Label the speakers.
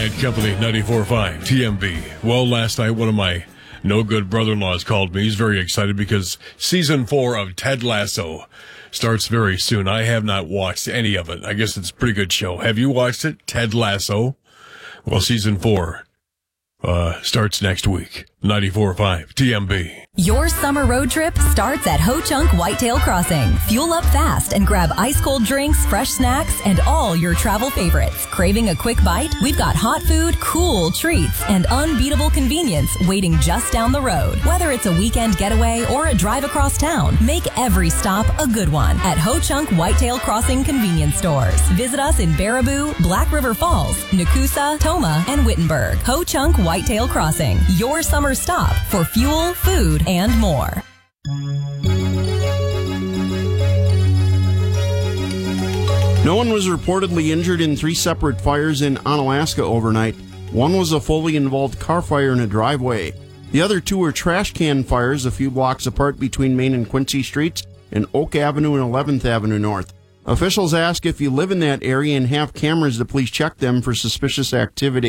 Speaker 1: and Company, 94.5 TMB. Well, last night, one of my no-good brother-in-laws called me. He's very excited because Season 4 of Ted Lasso starts very soon. I have not watched any of it. I guess it's a pretty good show. Have you watched it, Ted Lasso? Well, Season 4 starts next week. 94.5 TMB.
Speaker 2: Your summer road trip starts at Ho Chunk Whitetail Crossing. Fuel up fast and grab ice-cold drinks, fresh snacks, and all your travel favorites. Craving a quick bite? We've got hot food, cool treats, and unbeatable convenience waiting just down the road. Whether it's a weekend getaway or a drive across town, make every stop a good one at Ho Chunk Whitetail Crossing convenience stores. Visit us in Baraboo, Black River Falls, Nakusa, Toma, and Wittenberg. Ho Chunk Whitetail Crossing, your summer stop for fuel, food, and more.
Speaker 3: No one was reportedly injured in 3 separate fires in Onalaska overnight. One was a fully involved car fire in a driveway. The other 2 were trash can fires a few blocks apart between Main and Quincy Streets and Oak Avenue and 11th Avenue North. Officials ask if you live in that area and have cameras to please check them for suspicious activity.